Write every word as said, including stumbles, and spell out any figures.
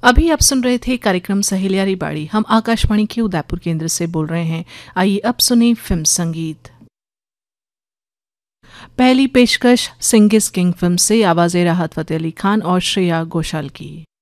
अभी आप सुन रहे थे कार्यक्रम सहेलियारी बाड़ी। हम आकाशवाणी के उदयपुर केंद्र से बोल रहे हैं। आइए अब सुने फिल्म संगीत। पहली पेशकश सिंग इज किंग फिल्म से आवाजें राहत फतेह अली खान और श्रेया घोषाल की।